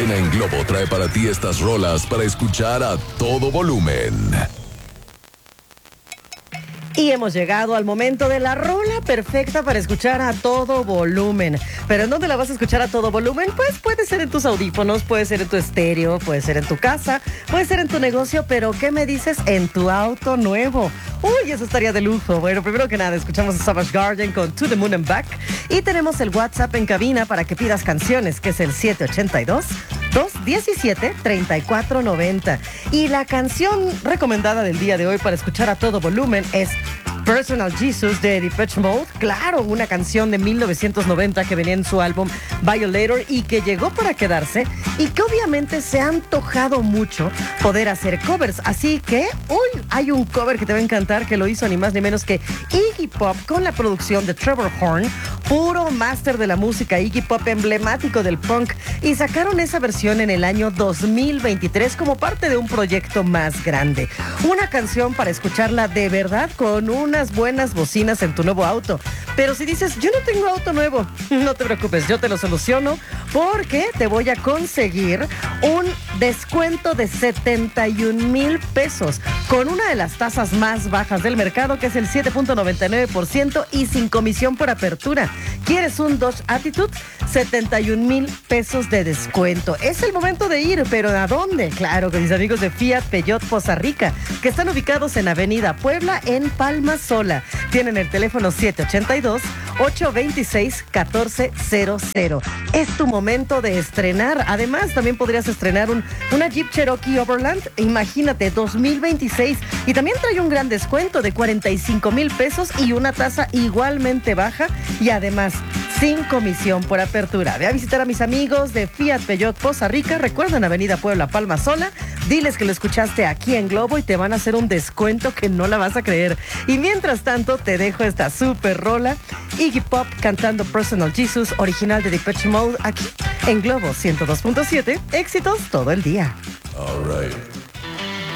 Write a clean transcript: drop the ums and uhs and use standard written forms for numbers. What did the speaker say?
cadena en Globo trae para ti estas rolas para escuchar a todo volumen. Y hemos llegado al momento de la rola perfecta para escuchar a todo volumen. ¿Pero en dónde la vas a escuchar a todo volumen? Pues puede ser en tus audífonos, puede ser en tu estéreo, puede ser en tu casa, puede ser en tu negocio, pero ¿qué me dices? En tu auto nuevo. Uy, eso estaría de lujo. Bueno, primero que nada, escuchamos a Savage Garden con To the Moon and Back. Y tenemos el WhatsApp en cabina para que pidas canciones, que es el 782-217-3490. Y la canción recomendada del día de hoy para escuchar a todo volumen es Personal Jesus de Depeche Mode. Claro, una canción de 1990 que venía en su álbum Violator y que llegó para quedarse y que obviamente se ha antojado mucho poder hacer covers. Así que hoy hay un cover que te va a encantar, que lo hizo ni más ni menos que Iggy Pop con la producción de Trevor Horn, puro máster de la música Iggy Pop, emblemático del punk, y sacaron esa versión en el año 2023 como parte de un proyecto más grande. Una canción para escucharla de verdad con unas buenas bocinas en tu nuevo auto. Pero si dices, yo no tengo auto nuevo, no te preocupes, yo te lo soluciono porque te voy a conseguir un descuento de 71,000 pesos con una de las tasas más bajas del mercado, que es el 7.99% y sin comisión por apertura. ¿Quieres un Dodge Attitude? 71,000 pesos de descuento. Es el momento de ir, pero ¿a dónde? Claro, con mis amigos de Fiat Peugeot Poza Rica, que están ubicados en Avenida Puebla, en Palma Sola. Tienen el teléfono 782-826-1400. Es tu momento de estrenar. Además, también podrías estrenar una Jeep Cherokee Overland. Imagínate, 2026. Y también trae un gran descuento de 45,000 pesos y una tasa igualmente baja. Y además, sin comisión por apertura. Ve a visitar a mis amigos de Fiat Peugeot Poza Rica. Recuerdan Avenida Puebla, Palma Sola. Diles que lo escuchaste aquí en Globo y te van a hacer un descuento que no la vas a creer. Y mientras tanto, te dejo esta super rola. Iggy Pop cantando Personal Jesus, original de Depeche Mode, aquí en Globo 102.7. Éxitos todo el día. All right.